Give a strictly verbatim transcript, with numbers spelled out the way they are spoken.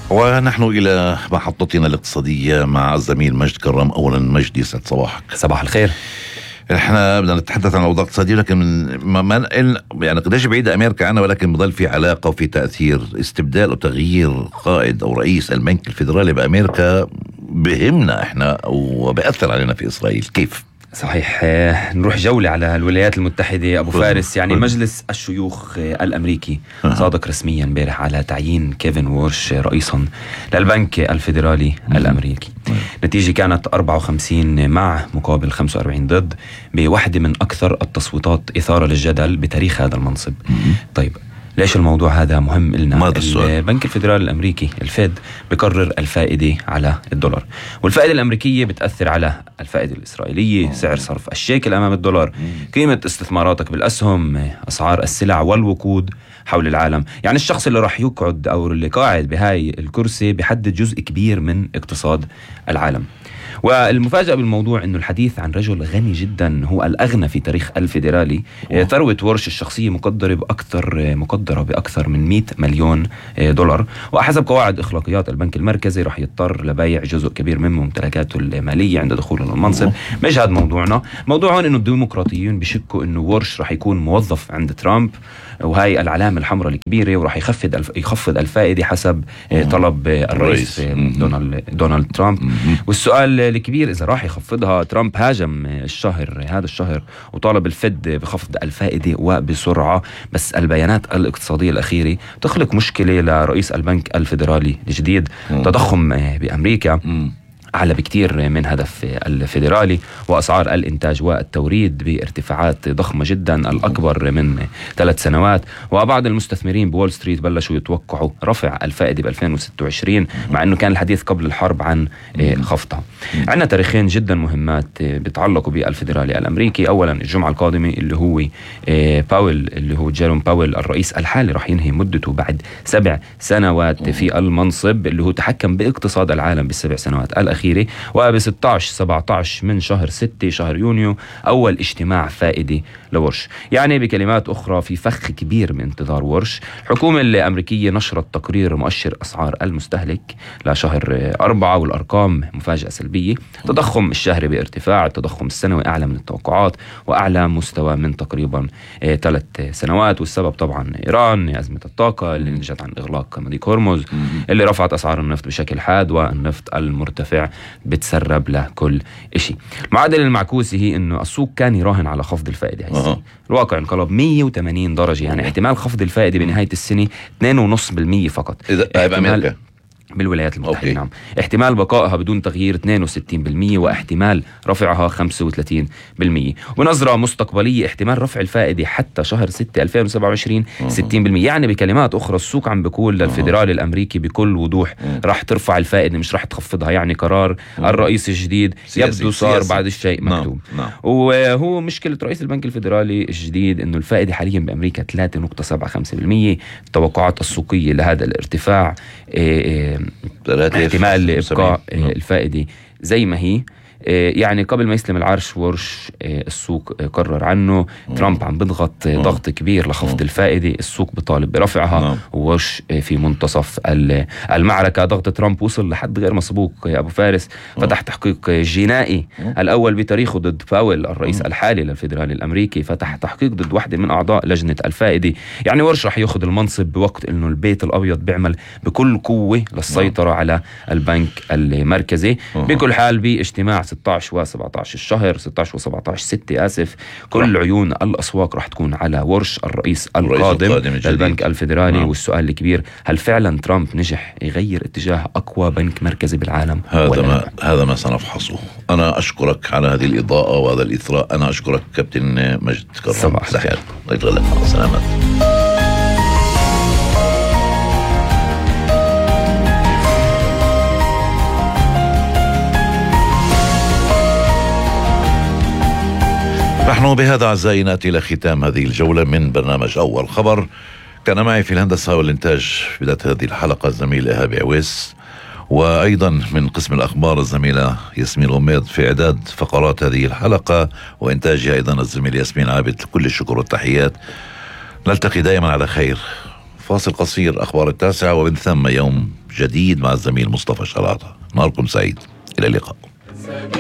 ونحن إلى محطتنا الاقتصادية مع الزميل مجد كرم. أولا مجد، يسعد صباحك. صباح الخير. احنا بدنا نتحدث عن الأوضاع الاقتصادية، لكن ما ما يعني قديش بعيدة أمريكا عنا، ولكن بضل في علاقة وفي تأثير. استبدال أو تغيير قائد أو رئيس البنك الفيدرالي بأمريكا بهمنا احنا وبأثر علينا في إسرائيل، كيف؟ صحيح. نروح جولة على الولايات المتحدة أبو فارس. يعني مجلس الشيوخ الأمريكي صادق رسميا امبارح على تعيين كيفن وورش رئيسا للبنك الفيدرالي الأمريكي. نتيجة كانت أربعة وخمسين مع مقابل خمسة وأربعين ضد، بواحدة من أكثر التصويتات إثارة للجدل بتاريخ هذا المنصب. طيب ليش الموضوع هذا مهم لنا؟ البنك الفيدرالي الأمريكي الفيد بقرر الفائدة على الدولار، والفائدة الأمريكية بتأثر على الفائدة الإسرائيلية، سعر صرف الشيكل أمام الدولار، قيمة استثماراتك بالأسهم، أسعار السلع والوقود حول العالم. يعني الشخص اللي راح يقعد أو اللي قاعد بهاي الكرسي بيحدد جزء كبير من اقتصاد العالم. والمفاجأة بالموضوع أنه الحديث عن رجل غني جدا، هو الأغنى في تاريخ الفيدرالي. ثروة وورش الشخصية مقدرة بأكثر مقدرة بأكثر من مئة مليون دولار، وحسب قواعد إخلاقيات البنك المركزي راح يضطر لبيع جزء كبير من ممتلكاته المالية عند دخوله للمنصب. مش هذا موضوعنا. موضوعهم أنه الديمقراطيين بيشكوا أنه وورش راح يكون موظف عند ترامب، وهي العلامة الحمراء الكبيرة، وراح يخفض الف... يخفض الفائدة حسب طلب الرئيس دونالد دونالد ترامب. والسؤال الكبير إذا راح يخفضها. ترامب هاجم الشهر هذا الشهر وطالب الفد بخفض الفائدة وبسرعة، بس البيانات الاقتصادية الأخيرة تخلق مشكلة لرئيس البنك الفيدرالي الجديد. تضخم بأمريكا أعلى بكتير من هدف الفيدرالي، وأسعار الإنتاج والتوريد بارتفاعات ضخمة جدا، الأكبر من ثلاث سنوات. وبعض المستثمرين بول ستريت بلشوا يتوقعوا رفع الفائدة ب ألفين وستة وعشرين، مع أنه كان الحديث قبل الحرب عن خفضها. عندنا تاريخين جدا مهمات بيتعلقوا بالفيدرالي الأمريكي. أولا الجمعة القادمة اللي هو باويل اللي هو جيروم باويل الرئيس الحالي راح ينهي مدته بعد سبع سنوات في المنصب، اللي هو تحكم باقتصاد العالم بالسبع سنوات الأخيرة. وب ستة عشر سبعة عشر من شهر ستة شهر يونيو أول اجتماع فائدي لورش. يعني بكلمات أخرى في فخ كبير من انتظار وورش. الحكومة الأمريكية نشرت تقرير مؤشر أسعار المستهلك لشهر أربعة، والأرقام مفاجأة سلبية. تضخم الشهري بارتفاع، التضخم السنوي أعلى من التوقعات وأعلى مستوى من تقريبا ثلاث سنوات. والسبب طبعا إيران، أزمة الطاقة اللي نتجت عن إغلاق مضيق هرمز اللي رفعت أسعار النفط بشكل حاد، والنفط المرتفع بتسرب لكل إشي. المعادلة المعكوسة هي إنه السوق كان يراهن على خفض الفائدة. أه. الواقع انقلب مية وثمانين درجة. يعني احتمال خفض الفائدة بنهاية السنة اثنين فاصلة خمسة بالمية فقط. إذا بأمريكا بالولايات المتحدة. نعم. احتمال بقائها بدون تغيير اثنين وستين بالمية، واحتمال رفعها خمسة وثلاثين بالمية. ونظرة مستقبلية احتمال رفع الفائدة حتى شهر ستة ألفين وسبعة وعشرين ستين بالمية. يعني بكلمات أخرى السوق عم بيقول للفيدرالي الأمريكي بكل وضوح راح ترفع الفائدة مش راح تخفضها. يعني قرار الرئيس الجديد يبدو صار بعد الشيء مكتوب. نعم. نعم. وهو مشكلة رئيس البنك الفيدرالي الجديد إنه الفائدة حاليا بأمريكا ثلاثة فاصلة سبعة خمسة بالمية. التوقعات السوقية لهذا الارتفاع إيه احتمال إبقاء الفائدة زي ما هي. يعني قبل ما يسلم العرش وورش السوق قرر عنه. ترامب عم بضغط ضغط كبير لخفض الفائدة، السوق بطالب برفعها، وورش في منتصف المعركة. ضغط ترامب وصل لحد غير مسبوق يا أبو فارس. فتح تحقيق جنائي الأول بتاريخه ضد باويل الرئيس الحالي للفيدرالي الأمريكي. فتح تحقيق ضد واحدة من أعضاء لجنة الفائدة. يعني وورش رح يأخذ المنصب بوقت إنه البيت الأبيض بيعمل بكل قوة للسيطرة على البنك المركزي. بكل حال باجتماع ستة عشر وسبعة عشر الشهر ستة عشر وسبعة عشر ستة آسف كل عيون الأسواق راح تكون على وورش الرئيس القادم للبنك الفيدرالي. نعم. والسؤال الكبير، هل فعلا ترامب نجح يغير اتجاه أقوى بنك مركزي بالعالم؟ هذا ما هذا ما سنفحصه. أنا أشكرك على هذه الإضاءة وهذا الإثراء. أنا أشكرك كابتن مجد كرم. صباح الخير. الله يطلع لك. سلامات. نحن بهذا أعزائي نأتي إلى ختام هذه الجولة من برنامج أول خبر. كان معي في الهندسة والإنتاج في بداية هذه الحلقة الزميل إيهاب عويس، وأيضا من قسم الأخبار الزميلة ياسمين غميض في إعداد فقرات هذه الحلقة وإنتاجها أيضا الزميل ياسمين عابد. كل الشكر والتحيات. نلتقي دائما على خير. فاصل قصير، أخبار التاسعة، ومن ثم يوم جديد مع الزميل مصطفى شراطة. نهاركم سعيد، إلى اللقاء.